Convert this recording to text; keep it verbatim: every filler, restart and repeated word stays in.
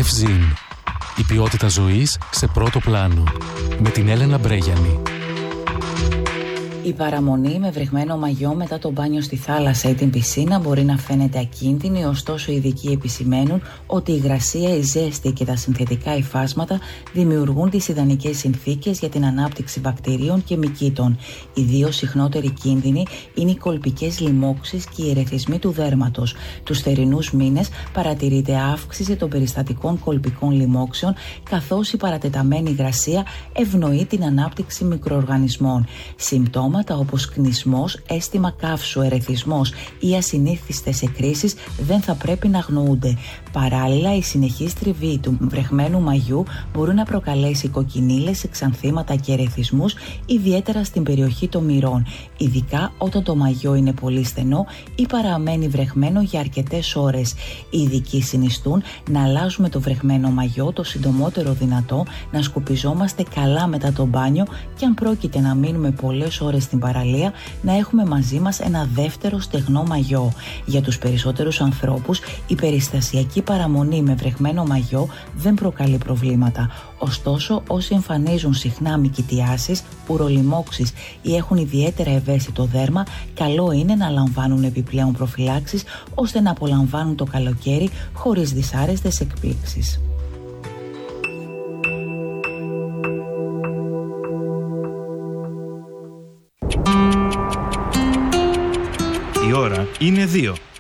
Ευζήν. Η ποιότητα ζωής σε πρώτο πλάνο. Με την Έλενα Μπρέγιανη. Η παραμονή με βρεγμένο μαγιό μετά το μπάνιο στη θάλασσα ή την πισίνα μπορεί να φαίνεται ακίνδυνη, ωστόσο οι ειδικοί επισημαίνουν ότι η υγρασία, η ζέστη και τα συνθετικά υφάσματα δημιουργούν τις ιδανικές συνθήκες για την ανάπτυξη βακτηρίων και μυκήτων. Οι δύο συχνότεροι κίνδυνοι είναι οι κολπικές λοιμώξεις και οι ερεθισμοί του δέρματος. Τους θερινούς μήνες παρατηρείται αύξηση των περιστατικών κολπικών λοιμώξεων, καθώς η παρατεταμένη υγρασία ευνοεί την ανάπτυξη μικροοργανισμών. Συμπτώματα όπως κνισμός, αίσθημα καύσου, ερεθισμός ή ασυνήθιστες εκκρίσεις δεν θα πρέπει να αγνοούνται. Παράλληλα, η συνεχής τριβή του βρεγμένου μαγιού μπορεί να προκαλέσει κοκκινίλες, εξανθήματα και ερεθισμούς, ιδιαίτερα στην περιοχή των μυρών, ειδικά όταν το μαγιό είναι πολύ στενό ή παραμένει βρεγμένο για αρκετές ώρες. Οι ειδικοί συνιστούν να αλλάζουμε το βρεγμένο μαγιό το συντομότερο δυνατό, να σκουπιζόμαστε καλά μετά το μπάνιο και αν πρόκειται να μείνουμε πολλές ώρες στην παραλία, να έχουμε μαζί μας ένα δεύτερο στεγνό μαγιό. Για τους περισσότερους ανθρώπους, η περιστασιακή παραμονή με βρεγμένο μαγιό δεν προκαλεί προβλήματα. Ωστόσο, όσοι εμφανίζουν συχνά μυκητιάσεις, ουρολιμώξεις ή έχουν ιδιαίτερα ευαίσθητο δέρμα, καλό είναι να λαμβάνουν επιπλέον προφυλάξεις ώστε να απολαμβάνουν το καλοκαίρι χωρίς δυσάρεστες εκπλήξεις. Η ώρα είναι δύο.